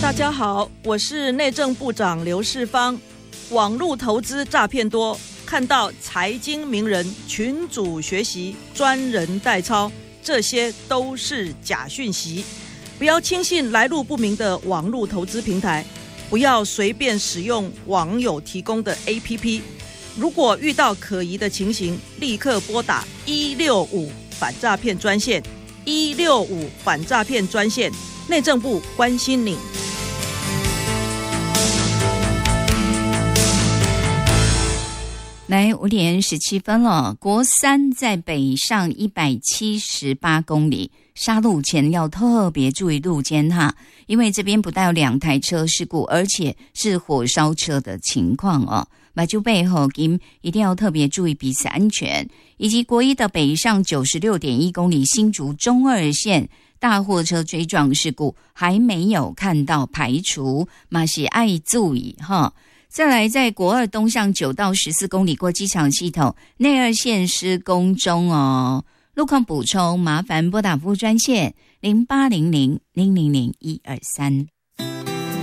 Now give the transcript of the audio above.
大家好，我是内政部长刘世芳。网络投资诈骗多，看到财经名人群组学习、专人代操，这些都是假讯息。不要轻信来路不明的网络投资平台，不要随便使用网友提供的 APP。如果遇到可疑的情形，立刻拨打165反诈骗专线，165反诈骗专线，内政部关心你。 来，5点17分了。国三在北上178公里，杀路前要特别注意路肩哈，因为这边不但有2台车事故，而且是火烧车的情况哦。马就背后一定要特别注意彼此安全。以及国一的北上96.1公里新竹中二线大货车追撞事故还没有看到排除，嘛是爱注意哈。再来，在国二东向9到14公里过机场系统内二线施工中哦。路况补充，麻烦拨打服务专线0800000123。